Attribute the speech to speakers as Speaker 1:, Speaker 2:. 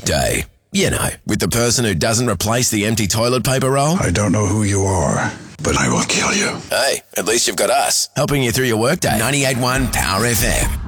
Speaker 1: workday. You know, with the person who doesn't replace the empty toilet paper roll.
Speaker 2: I don't know who you are, but I will kill you.
Speaker 1: Hey, at least you've got us, helping you through your workday. 98.1 Power FM.